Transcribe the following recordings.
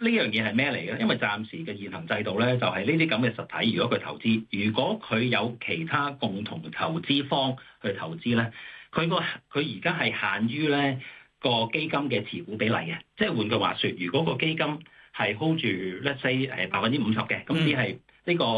樣嘢係咩嚟嘅？因為暫時嘅現行制度咧，就係呢啲咁嘅實體，如果佢投資，如果佢有其他共同投資方去投資咧，佢而家係限於咧個基金嘅持股比例嘅。即係換句話説，如果個基金係 hold 住 let's say 50%嘅，咁只係呢個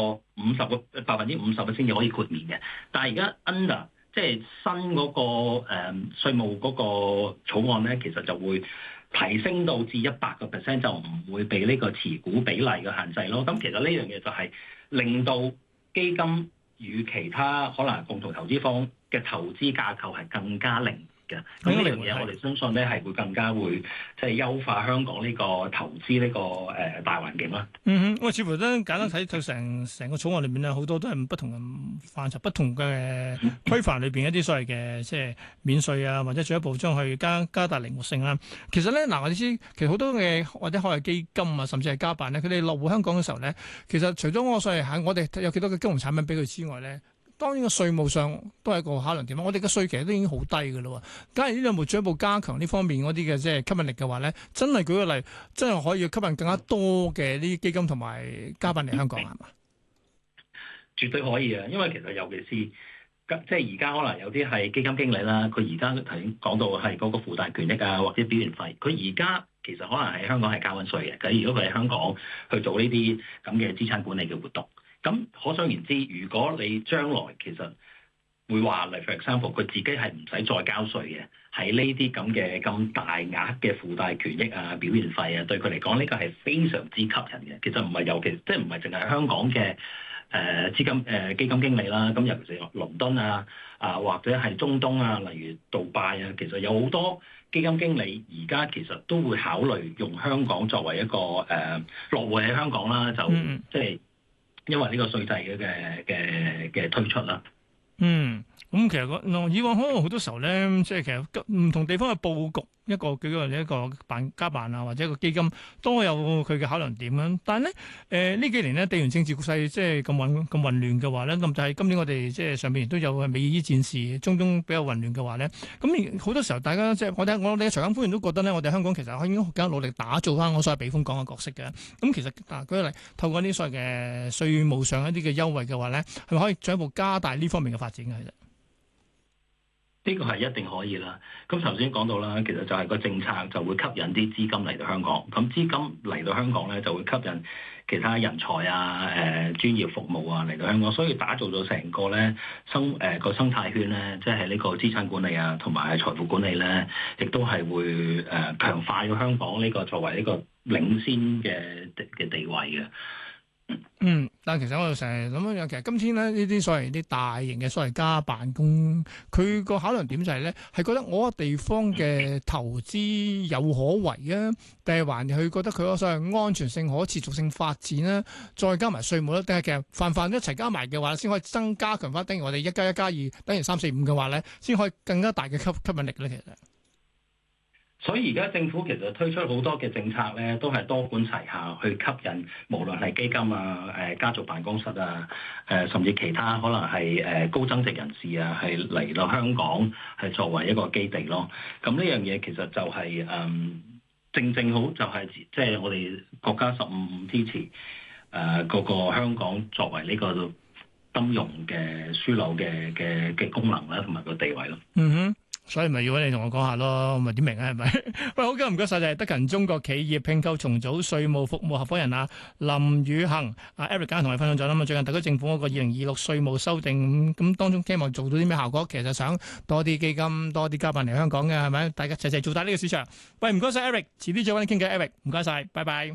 50%先至可以豁免嘅。但係而家 under 即係新嗰個稅務嗰個草案咧，其實就會提升到至100%，就唔會被呢個持股比例嘅限制咯。咁其實呢樣嘢就係令到基金與其他可能共同投資方嘅投資架構係更加靈嘅。咁呢樣嘢我哋相信咧係會更加會即係優化香港呢個投資呢個大環境啦。 我似乎都簡單睇到成個草案裏面咧，好多都係不同嘅範疇、不同嘅規範裏邊一啲所謂嘅即係免稅啊，或者進一步將去加大靈活性啦。其實咧嗱，我哋知其實好多嘅或者海外基金啊，甚至係家辦咧，佢哋落戶香港嘅時候咧，其實除咗我所謂喺我哋有幾多嘅金融產品俾佢之外咧。當然個稅務上都係一個考量點，我哋嘅稅其實都已經好低㗎啦。假如呢兩步進一步加強呢方面嗰啲嘅即係吸引力嘅話咧，真係舉個例，真係可以吸引更加多嘅呢啲基金同埋家辦嚟香港係嘛？ 絕對可以啊！因為其實尤其是即係而家可能有啲係基金經理啦，佢而家頭先講到係嗰個附帶權益啊，或者表現費，佢而家其實可能喺香港係交緊稅嘅。如果佢喺香港去做呢啲咁嘅資產管理嘅活動。咁可想而知，如果你將來其實會話嚟 for example， 佢自己係唔使再交稅嘅，喺呢啲咁大額嘅附帶權益啊、表現費啊，對佢嚟講呢個係非常之吸引嘅。其實唔係尤其即係唔係淨係香港嘅基金經理啦，咁尤其是倫敦啊或者係中東啊，例如杜拜啊，其實有好多基金經理而家其實都會考慮用香港作為一個落戶喺香港啦，就即係。因為呢個稅制嘅推出啦， 咁其實以往可能好多時候咧，即係其實唔同地方嘅佈局，一個家辦啊，或者一個基金都有佢嘅考量點樣。但係咧，呢幾年咧地緣政治局勢即係咁混亂嘅話咧，咁就係今年我哋即係上面亦都有美伊戰事，中東比較混亂嘅話咧，咁好多時候大家即係我哋嘅財金官員都覺得咧，我哋香港其實應該更加努力打造翻我所謂避風港嘅角色嘅。咁其實舉個例，透過呢啲所謂嘅稅務上一啲嘅優惠嘅話咧，係咪可以進一步加大呢方面嘅發展嘅？其實？ 呢個係一定可以啦。咁頭先講到啦，其實就係個政策就會吸引啲資金嚟到香港。咁資金嚟到香港咧，就會吸引其他人才啊、專業服務啊嚟到香港。所以打造咗成個咧生態圈咧，即係呢個資產管理啊，同埋財富管理咧，亦都係會強化咗香港呢個作為呢個領先嘅地位嘅。 但係其實我哋成日諗樣，其實今天咧呢啲所謂啲大型嘅所謂家辦公，佢個考量點就係咧，係覺得我個地方嘅投資有可為啊，定係還佢覺得佢個所謂安全性、可持續性發展啦，再加埋稅務啦，定係其實泛一齊加埋嘅話，先可以加強翻，等於我哋1+1+2等於3、4、5嘅話咧，先可以更加大嘅吸引力咧。其實。 所以而家政府其實推出好多嘅政策咧，都係多管齊下去吸引，無論係基金啊、家族辦公室啊、甚至其他可能係高增值人士啊，係嚟到香港係作為一個基地咯。咁呢樣嘢其實就係、正好就係即係我哋國家15支持嗰個香港作為呢個金融嘅樞紐嘅功能啦，同埋個地位咯。 所以咪要你同我講下咯，咪點明啊？係咪？喂，好嘅，唔該晒，就係德勤中國企業併購重組稅務服務合夥人啊林宇恒Eric 今日同你分享咗啦。咁最近特區政府嗰個2026稅務修訂，咁當中希望做到啲咩效果？其實想多啲基金、多啲家辦嚟香港嘅，係咪？大家齊做大呢個市場。喂，唔該晒 Eric，遲啲再揾你傾偈 Eric，唔該晒，拜拜。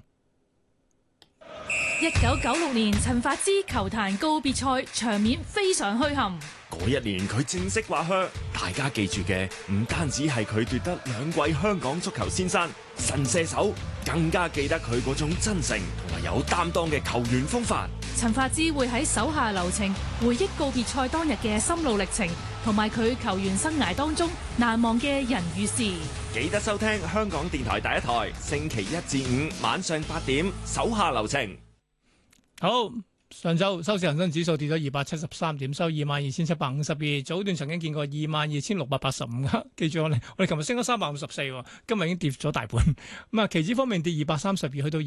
1996年陳法之球壇告別賽場面非常墟冚。 嗰一年佢正式滑靴，大家記住嘅唔單止係佢奪得2季香港足球先生、神射手，更加記得佢嗰種真誠同埋有擔當嘅球員風範。 陳法之會喺手下留情，回憶告別賽當日嘅心路歷程，同埋佢球員生涯當中難忘嘅人與事。 記得收聽香港電台第一台，星期1至5晚上8點，手下留情。 好，上週收市恒生指數跌咗273點，收22,752。早段曾經見過22,685。記住我哋琴日升咗354，今日已經跌咗大半。咁啊，期指方面跌232，去到